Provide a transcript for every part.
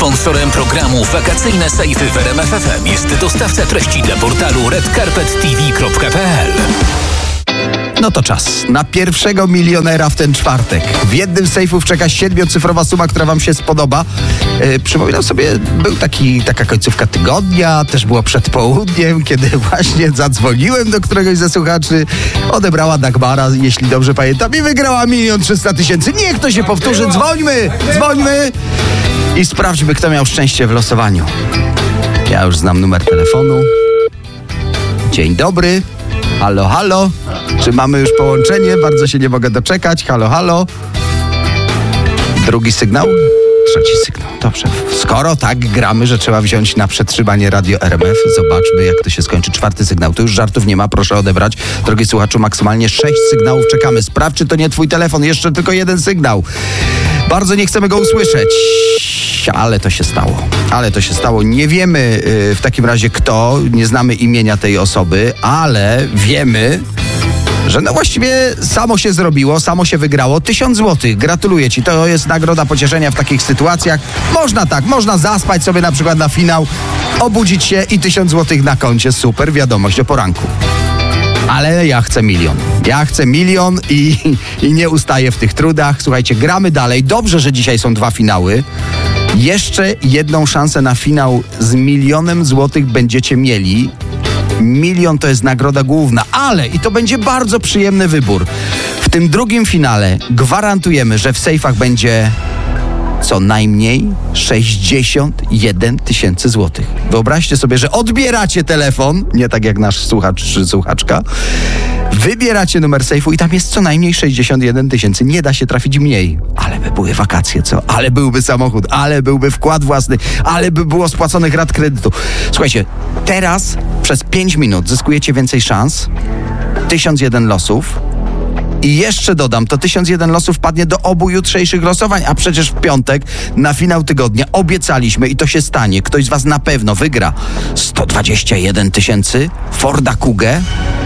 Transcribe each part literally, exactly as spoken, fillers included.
Sponsorem programu Wakacyjne Sejfy w R M F F M jest dostawca treści dla portalu red carpet t v kropka p l. No to czas na pierwszego milionera w ten czwartek. W jednym z sejfów czeka siedmiocyfrowa suma, która wam się spodoba. Yy, przypominam sobie, był taki, taka końcówka tygodnia, też było przed południem, kiedy właśnie zadzwoniłem do któregoś ze słuchaczy. Odebrała Dagmara, jeśli dobrze pamiętam, i wygrała milion trzysta tysięcy. Niech to się powtórzy, dzwońmy, dzwońmy i sprawdźmy, kto miał szczęście w losowaniu. Ja już znam numer telefonu. Dzień dobry. Halo, halo. Czy mamy już połączenie? Bardzo się nie mogę doczekać. Halo, halo. Drugi sygnał? Trzeci sygnał. Dobrze. Skoro tak gramy, że trzeba wziąć na przetrzymanie Radio R M F, zobaczmy, jak to się skończy. Czwarty sygnał. Tu już żartów nie ma, proszę odebrać. Drogi słuchaczu, maksymalnie sześć sygnałów czekamy. Sprawdź, czy to nie twój telefon. Jeszcze tylko jeden sygnał. Bardzo nie chcemy go usłyszeć. Ale to się stało. Ale to się stało. Nie wiemy yy, w takim razie kto, nie znamy imienia tej osoby, ale wiemy, że no właściwie samo się zrobiło, samo się wygrało. Tysiąc złotych. Gratuluję ci. To jest nagroda pocieszenia w takich sytuacjach. Można tak, można zaspać sobie na przykład na finał, obudzić się i tysiąc złotych na koncie. Super wiadomość o poranku. Ale ja chcę milion. Ja chcę milion i, i nie ustaję w tych trudach. Słuchajcie, gramy dalej. Dobrze, że dzisiaj są dwa finały. Jeszcze jedną szansę na finał z milionem złotych będziecie mieli. Milion to jest nagroda główna, ale i to będzie bardzo przyjemny wybór. W tym drugim finale gwarantujemy, że w sejfach będzie co najmniej sześćdziesiąt jeden tysięcy złotych. Wyobraźcie sobie, że odbieracie telefon, nie tak jak nasz słuchacz czy słuchaczka, wybieracie numer sejfu i tam jest co najmniej sześćdziesiąt jeden tysięcy. Nie da się trafić mniej. Ale by były wakacje, co? Ale byłby samochód, ale byłby wkład własny, ale by było spłaconych rat kredytu. Słuchajcie, teraz przez pięć minut zyskujecie więcej szans, tysiąc jeden losów. I jeszcze dodam, to tysiąc jeden losów padnie do obu jutrzejszych losowań, a przecież w piątek na finał tygodnia obiecaliśmy i to się stanie. Ktoś z was na pewno wygra sto dwadzieścia jeden tysięcy Forda Kugę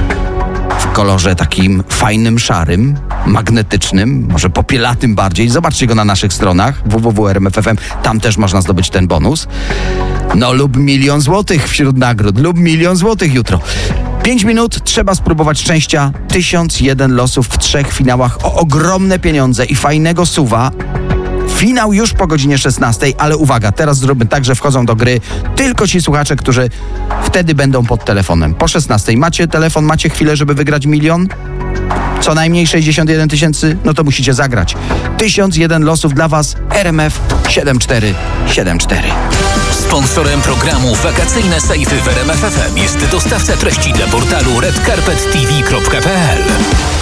w kolorze takim fajnym, szarym, magnetycznym, może popielatym bardziej. Zobaczcie go na naszych stronach w w w kropka r m f f m. Tam też można zdobyć ten bonus. No lub milion złotych wśród nagród, lub milion złotych jutro. Pięć minut, trzeba spróbować szczęścia. Tysiąc jeden losów w trzech finałach o ogromne pieniądze i fajnego suwa. Finał już po godzinie szesnastej, ale uwaga, teraz zróbmy tak, że wchodzą do gry tylko ci słuchacze, którzy wtedy będą pod telefonem. Po szesnastej macie telefon, macie chwilę, żeby wygrać milion? Co najmniej sześćdziesiąt jeden tysięcy? No to musicie zagrać. Tysiąc jeden losów dla was, R M F siedem cztery siedem cztery. Sponsorem programu Wakacyjne Sejfy w R M F F M jest dostawca treści dla portalu red carpet t v kropka p l.